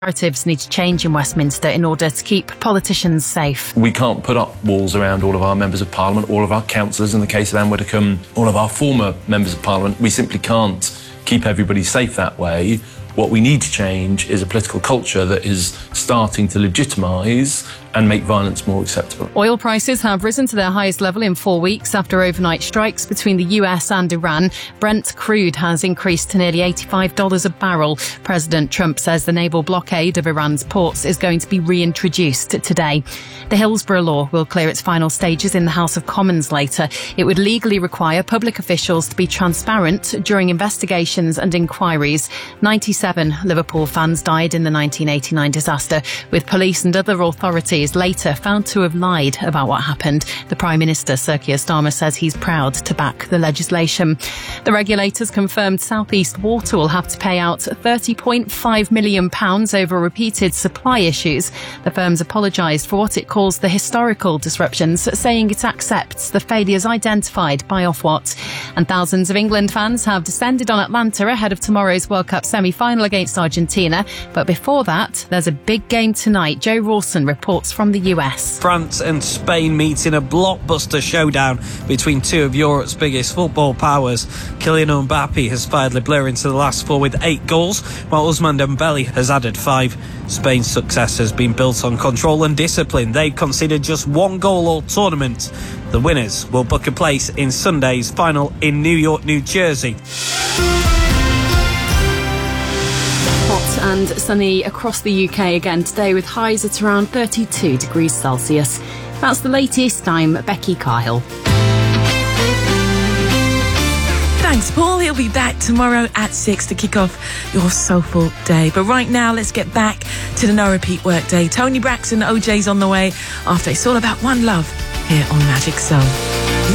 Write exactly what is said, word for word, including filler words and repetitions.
Narratives need to change in Westminster in order to keep politicians safe. We can't put up walls around all of our members of Parliament, all of our councillors, in the case of Anne Widdecombe, all of our former members of Parliament. We simply can't keep everybody safe that way. What we need to change is a political culture that is starting to legitimise and make violence more acceptable. Oil prices have risen to their highest level in four weeks after overnight strikes between the U S and Iran. Brent crude has increased to nearly eighty-five dollars a barrel. President Trump says the naval blockade of Iran's ports is going to be reintroduced today. The Hillsborough law will clear its final stages in the House of Commons later. It would legally require public officials to be transparent during investigations and inquiries. ninety-seven Liverpool fans died in the nineteen eighty-nine disaster, with police and other authorities later found to have lied about what happened. The Prime Minister, Sir Keir Starmer, says he's proud to back the legislation. The regulators confirmed South East Water will have to pay out thirty point five million pounds over repeated supply issues. The firm's apologised for what it calls the historical disruptions, saying it accepts the failures identified by Ofwat. And thousands of England fans have descended on Atlanta ahead of tomorrow's World Cup semi-final against Argentina. But before that, there's a big game tonight. Joe Rawson reports from the U S. France and Spain meet in a blockbuster showdown between two of Europe's biggest football powers. Kylian Mbappe has fired Le Bleu into the last four with eight goals, while Ousmane Dembele has added five. Spain's success has been built on control and discipline. They've conceded just one goal all tournament. The winners will book a place in Sunday's final in New York, New Jersey. Hot and sunny across the U K again today, with highs at around thirty-two degrees Celsius. That's the latest. I'm Becky Kyle. Thanks, Paul. He'll be back tomorrow at six to kick off your soulful day. But right now, let's get back to the no repeat workday. Tony Braxton, O J's on the way after It's All About One Love here on Magic Soul.